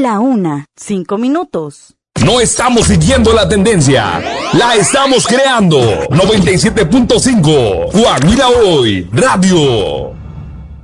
1:05. No estamos siguiendo la tendencia, la estamos creando. 97.5, Coahuila Hoy, Radio.